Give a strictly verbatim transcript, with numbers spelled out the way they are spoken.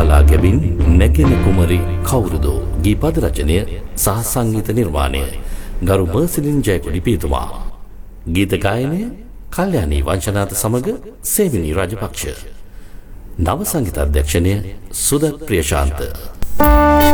මාලා ගැබින් නැගෙන කුමරි කවුරුද ගීපද රචනය සහ සංගීත නිර්මාණය ගරු මර්සිලින් ජයකොඩි පියතුමා. ගීත ගායනය කල්යාණී වංශනාත සමග සේවිනී රාජපක්ෂ. නව සංගීත අධ්‍යක්ෂණය සුදත් ප්‍රියශාන්ත.